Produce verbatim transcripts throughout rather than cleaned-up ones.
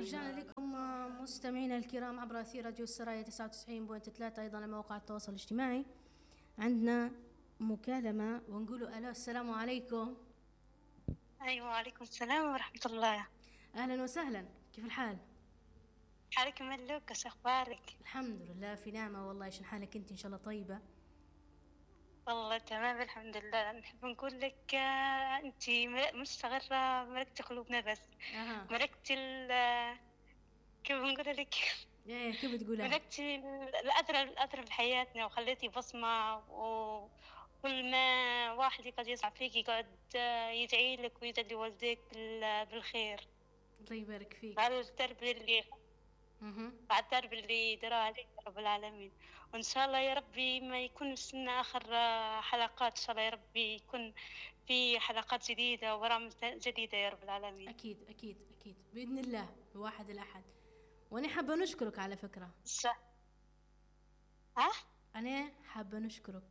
رجعنا لكم مستمعينا الكرام عبر أثير راديو السرايا تسعة وتسعين فاصلة ثلاثة، أيضا على مواقع التواصل الاجتماعي. عندنا مكالمة ونقولوا ألو، السلام عليكم. أيوة وعليكم السلام ورحمة الله. أهلا وسهلا، كيف الحال؟ حالك ملوك، ايش أخبارك؟ الحمد لله في نعمة والله. شن حالك أنت؟ إن شاء الله طيبة. والله تمام الحمد لله. نحب نقول لك أنت مستغرة ملكة قلوبنا، بس أها. ملكة ال كيف نقول لك؟ إيه كيف بتقولها؟ ملكة الأثر الأثر في حياتنا، وخليتي بصمة، وكل ما واحد قد يسمع فيك يقعد يدعي لك ويدعي لوالديك بالخير. الله يبارك فيك. على التربية اللي على التربية اللي دراها عليك رب العالمين. وإن شاء الله يا ربي ما يكون سنة آخر حلقات، إن شاء الله يا ربي يكون في حلقات جديدة وبرامج جديدة يا رب العالمين. أكيد أكيد أكيد بإذن الله الواحد الأحد. وأنا حابة نشكرك على فكرة. صح. ها؟ أنا حابة نشكرك.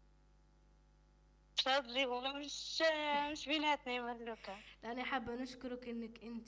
تفضلي، والله مش مش بيناتنا يا ملوكة. أنا حابة نشكرك إنك أنت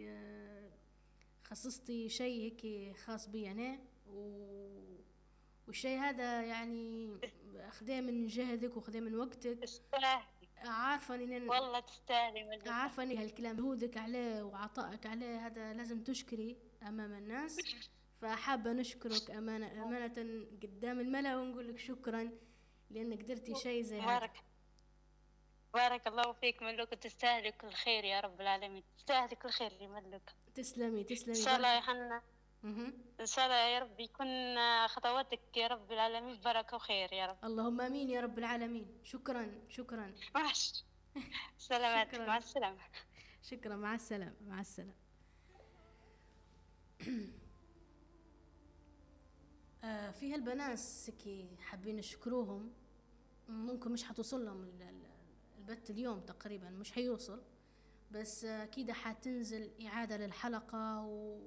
خصصتي شيء هيك خاص بي أنا، و... والشيء هذا يعني أخذه من جهدك وأخذه من وقتك. تستاهلي. عارفة إن والله تستاهلي ملوكة. عارفة إن هالكلام جهودك عليه وعطائك عليه هذا لازم تشكري أمام الناس. فحابة نشكرك أمانة أمانة قدام الملأ ونقول لك شكرا لأنك قدرتي شيء زي هذا. بارك بارك الله فيك ملوكة، تستاهلي كل خير يا رب العالمين، تستاهلي كل خير يا ملوكة. تسلمي تسلمي إن شاء الله يا حنا. إن شاء الله يا رب يكون خطواتك يا رب العالمين بركة وخير يا رب. اللهم آمين يا رب العالمين. شكرا شكرا. ماشي. سلامات. مع السلامة. شكرا. مع السلامة. مع السلامة. آه في هالبناس كي حابين نشكروهم، ممكن مش حتوصل لهم البث اليوم تقريبا، مش حيوصل، بس أكيد حتنزل إعادة للحلقة و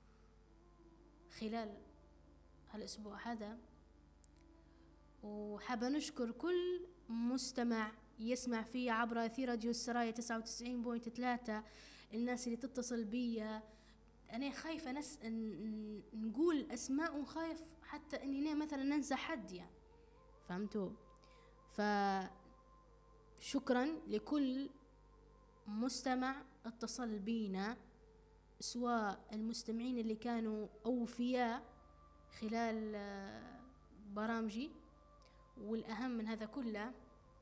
خلال هالأسبوع هذا. وحابة نشكر كل مستمع يسمع فيه عبر أثير راديو السرايا تسعة وتسعين فاصلة ثلاثة، الناس اللي تتصل بي. أنا خايفة نس... نقول أسماء وخايف حتى أني مثلا ننسى حد يعني، فهمتوا؟ فشكرا لكل مستمع اتصل بينا، سواء المستمعين اللي كانوا أوفياء خلال برامجي، والأهم من هذا كله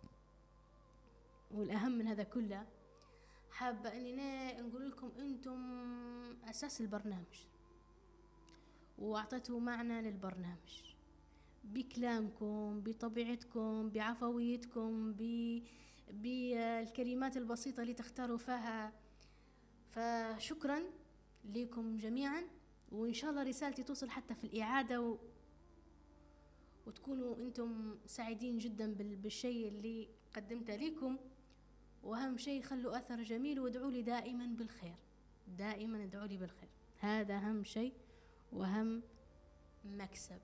والأهم من هذا كله حابة أننا نقول لكم أنتم أساس البرنامج، وأعطيتوا معنى للبرنامج بكلامكم، بطبيعتكم، بعفويتكم، بالكلمات البسيطة اللي تختاروا فيها. فشكرا لكم جميعا، وإن شاء الله رسالتي توصل حتى في الإعادة و... وتكونوا أنتم سعيدين جدا بالشيء اللي قدمته لكم. وأهم شيء خلوا أثر جميل، وادعوا لي دائما بالخير، دائما ادعوا لي بالخير، هذا أهم شيء وأهم مكسب.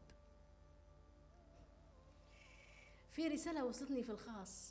في رسالة وصلتني في الخاص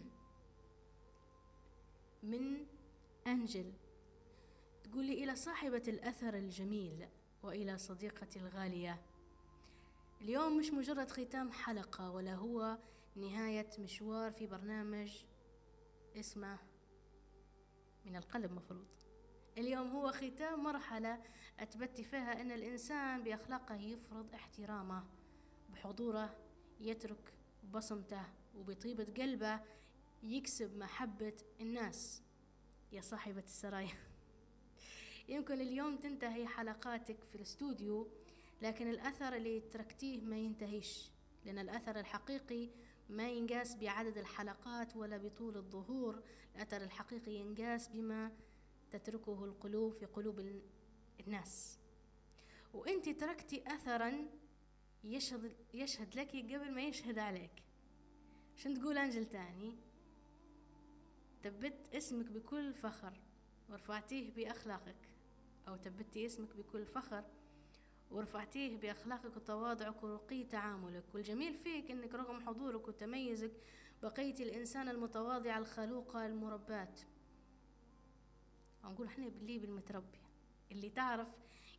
من أنجل، تقول لي: إلى صاحبة الأثر الجميل وإلى صديقتي الغالية، اليوم مش مجرد ختام حلقة، ولا هو نهاية مشوار في برنامج اسمه من القلب مفروض. اليوم هو ختام مرحلة أثبت فيها أن الإنسان بأخلاقه يفرض احترامه، بحضوره يترك بصمته، وبطيبة قلبه يكسب محبة الناس. يا صاحبة السرايا، يمكن اليوم تنتهي حلقاتك في الاستوديو، لكن الأثر اللي تركتيه ما ينتهيش، لأن الأثر الحقيقي ما ينقاس بعدد الحلقات ولا بطول الظهور. الأثر الحقيقي ينقاس بما تتركه القلوب في قلوب الناس. وانت تركتي أثرا يشهد, يشهد لك قبل ما يشهد عليك. شن تقول أنجل تاني؟ تبت اسمك بكل فخر ورفعتيه بأخلاقك، أو تبتي اسمك بكل فخر ورفعتيه بأخلاقك وتواضعك ورقي تعاملك. والجميل فيك أنك رغم حضورك وتميزك بقيت الإنسان المتواضع الخلوقة المربات. نقول احنا باللي بالمتربي، اللي تعرف